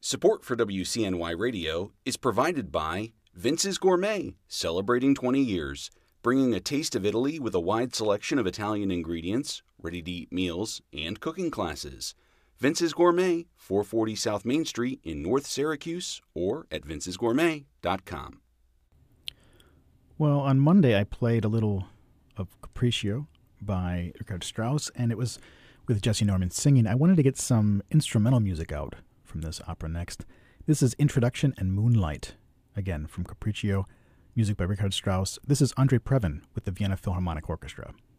Support for WCNY Radio is provided by Vince's Gourmet, celebrating 20 years, bringing a taste of Italy with a wide selection of Italian ingredients, ready-to-eat meals, and cooking classes. Vince's Gourmet, 440 South Main Street in North Syracuse, or at vincesgourmet.com. Well, on Monday I played a little of Capriccio by Richard Strauss, and it was with Jesse Norman singing. I wanted to get some instrumental music out from this opera next. This is Introduction and Moonlight, again from Capriccio, music by Richard Strauss. This is Andre Previn with the Vienna Philharmonic Orchestra.